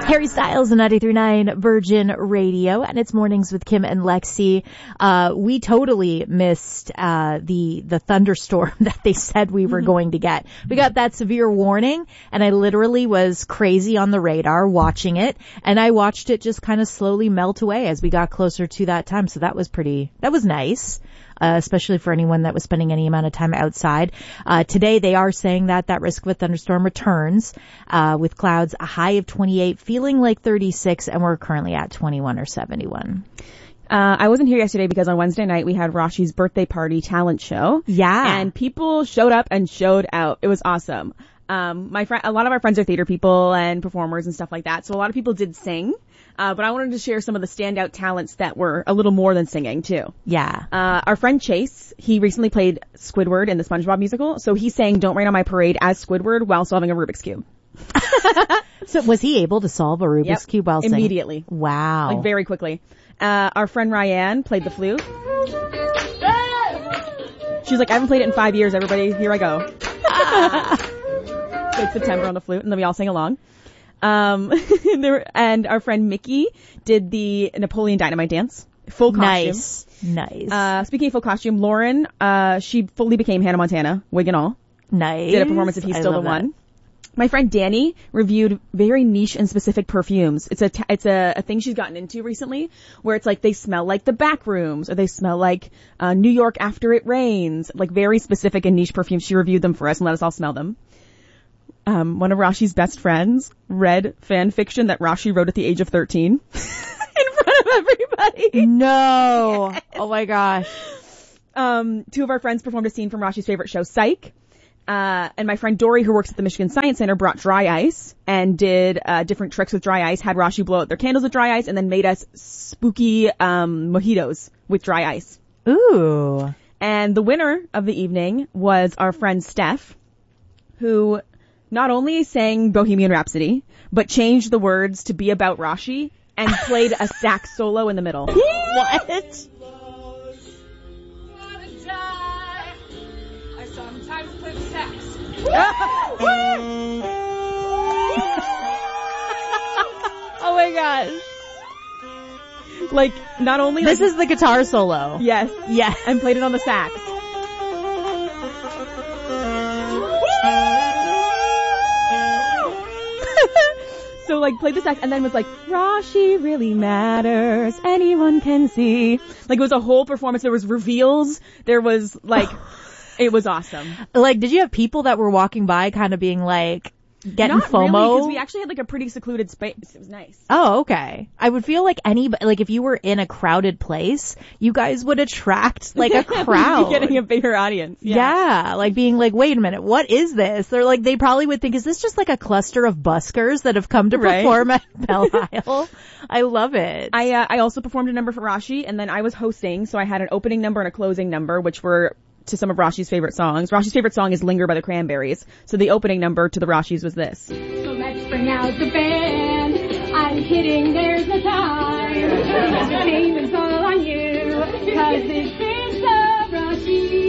Harry Styles and 93.9 Virgin Radio, and it's Mornings with Kim and Lexi. We totally missed the thunderstorm that they said we were going to get. We got that severe warning, and I literally was crazy on the radar watching it, and I watched it just kind of slowly melt away as we got closer to that time. So that was nice. Especially for anyone that was spending any amount of time outside. Today they are saying that risk of a thunderstorm returns, with clouds a high of 28, feeling like 36, and we're currently at 21 or 71. I wasn't here yesterday because on Wednesday night we had Rashi's birthday party talent show. Yeah. And people showed up and showed out. It was awesome. A lot of our friends are theater people and performers and stuff like that, so a lot of people did sing. But I wanted to share some of the standout talents that were a little more than singing too. Yeah. Our friend Chase, he recently played Squidward in the SpongeBob musical, so he sang Don't Rain on My Parade as Squidward while solving a Rubik's Cube. So was he able to solve a Rubik's Cube while singing? Immediately. Wow. Like very quickly. Our friend Ryan played the flute. She's like, I haven't played it in 5 years, everybody. Here I go. Played September on the flute, and then we all sang along. And our friend Mickey did the Napoleon Dynamite dance. Full costume. Nice. Speaking of full costume, Lauren, she fully became Hannah Montana, wig and all. Nice. Did a performance of He's Still the One. My friend Danny reviewed very niche and specific perfumes. It's a thing she's gotten into recently where it's like they smell like the back rooms or they smell like New York after it rains. Like very specific and niche perfumes. She reviewed them for us and let us all smell them. One of Rashi's best friends read fan fiction that Rashi wrote at the age of 13 in front of everybody. No. Yes. Oh my gosh. Two of our friends performed a scene from Rashi's favorite show, Psych. And my friend Dory, who works at the Michigan Science Center, brought dry ice and did different tricks with dry ice, had Rashi blow out their candles with dry ice, and then made us spooky mojitos with dry ice. Ooh. And the winner of the evening was our friend Steph, who not only sang Bohemian Rhapsody, but changed the words to be about Rashi and played a sax solo in the middle. What? I sometimes play the sax. Oh my gosh. Like, not only This is the guitar solo. Yes. Yeah. And played it on the sax. So like played the sax and then was like, Rashi really matters. Anyone can see. Like it was a whole performance. There was reveals. There was like, it was awesome. Like, did you have people that were walking by kind of being like, getting Not FOMO? really, because we actually had like a pretty secluded space. It was nice. Oh, okay. I would feel like like if you were in a crowded place, you guys would attract like a crowd. Getting a bigger audience. Yeah. Like being like, wait a minute, what is this? They're like, they probably would think, is this just like a cluster of buskers that have come to perform at Belle Isle? I love it. I also performed a number for Rashi, and then I was hosting, so I had an opening number and a closing number, which were to some of Rashi's favorite songs. Rashi's favorite song is Linger by the Cranberries. So the opening number to the Rashis was this. So let's bring out the band. I'm kidding, there's no time. Entertainment's all on you. Cause this is the Rashi